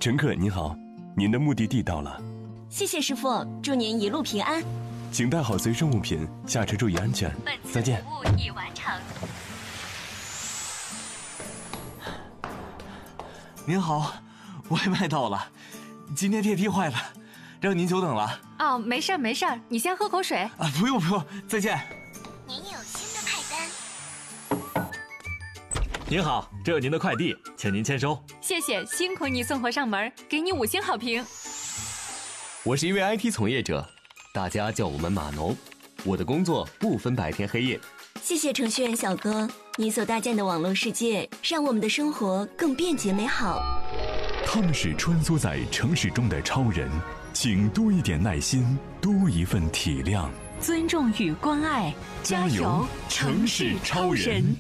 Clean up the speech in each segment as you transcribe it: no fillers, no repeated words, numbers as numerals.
乘客您好，您的目的地到了。 谢谢师傅，祝您一路平安。 请带好随身物品，下车注意安全。再见。 服务已完成。 您好，外卖到了，今天电梯坏了，让您久等了。 哦，没事没事，你先喝口水。 啊，不用，再见。 您有新的派单。 您好，这有您的快递，请您签收。 谢谢，辛苦你送货上门，给你5星好评。 我是一位 IT 从业者，大家叫我们码农。我的工作不分白天黑夜。 谢谢程序员小哥，你所搭建的网络世界，让我们的生活更便捷美好。 他们是穿梭在城市中的超人，请多一点耐心，多一份体谅， 尊重与关爱， 加油，城市超人！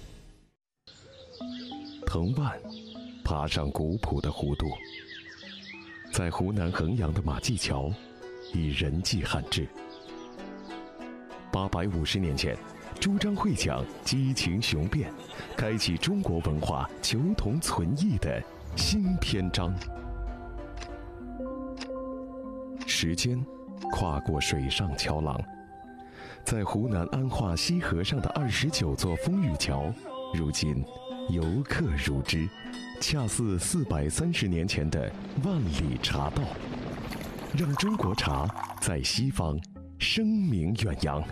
藤蔓爬上古朴的弧度，在湖南衡阳的马驿桥，以人迹罕至。850年前，朱张会讲激情雄辩，开启中国文化求同存异的新篇章。时间跨过水上桥廊，在湖南安化西河上的29座风雨桥，如今游客如织，恰似430年前的万里茶道，让中国茶在西方声名远扬。